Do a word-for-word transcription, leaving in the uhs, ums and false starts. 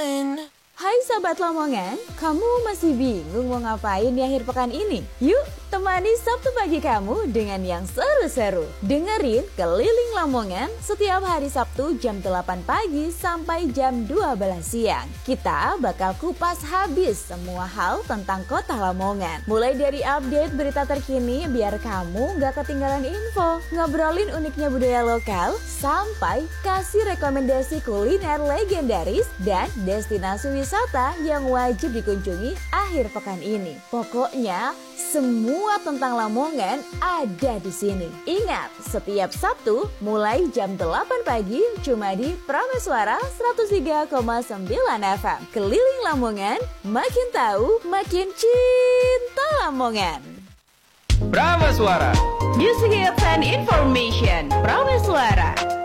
again. Hai Sobat Lamongan, kamu masih bingung mau ngapain di akhir pekan ini? Yuk, temani Sabtu pagi kamu dengan yang seru-seru. Dengerin Keliling Lamongan setiap hari Sabtu jam delapan pagi sampai jam dua belas siang. Kita bakal kupas habis semua hal tentang kota Lamongan. Mulai dari update berita terkini biar kamu gak ketinggalan info, ngobrolin uniknya budaya lokal, sampai kasih rekomendasi kuliner legendaris dan destinasi wisata wisata yang wajib dikunjungi akhir pekan ini. Pokoknya semua tentang Lamongan ada di sini. Ingat, setiap Sabtu mulai jam delapan pagi cuma di Prameswara seratus tiga koma sembilan F M. Keliling Lamongan, makin tahu, makin cinta Lamongan. Prameswara, Music and Information. Prameswara.